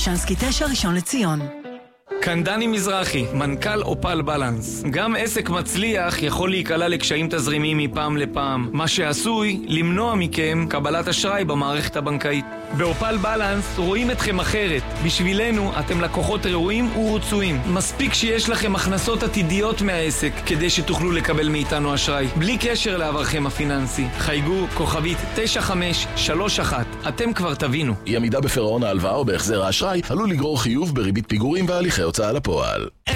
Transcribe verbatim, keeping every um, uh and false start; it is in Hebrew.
ששינסקי תשע ראשון לציון. כאן דני מזרחי, מנכ"ל אופל בלנס. גם עסק מצליח יכול להיקלע לקשיים תזרימיים מפעם לפעם, מה שעשוי למנוע מכם קבלת אשראי במערכת הבנקאית. באופל בלנס רואים אתכם אחרת. בשבילנו אתם לקוחות ראויים ורצויים. מספיק שיש לכם הכנסות עתידיות מהעסק כדי שתוכלו לקבל מאיתנו אשראי, בלי קשר לעברכם הפיננסי. חייגו כוכבית תשע חמש שלוש אחת. אתם כבר תבינו. אי עמידה בפירעון ההלוואה או בהחזר האשראי עלול לגרור חיוב בריבית פיגורים והליכי הוצאה לפועל.